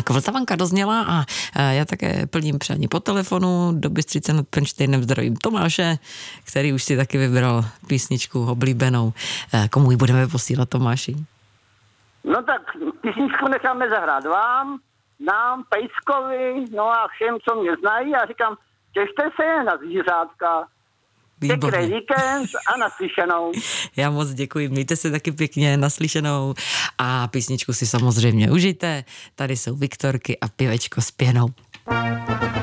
Tak Vltavanka dozněla a já také plním přání po telefonu. Do Bystřice nad Pennštejnem zdravím Tomáše, který už si taky vybral písničku oblíbenou. Komu ji budeme posílat, Tomáši? No tak písničku necháme zahrát vám, nám, Pejskovi, no a všem, co mě znají a říkám, těšte se na zvířátka. Pěkný víkend a naslyšenou. Já moc děkuji, mějte se taky pěkně, naslyšenou a písničku si samozřejmě užijte. Tady jsou Viktorky a Pivečko s pěnou.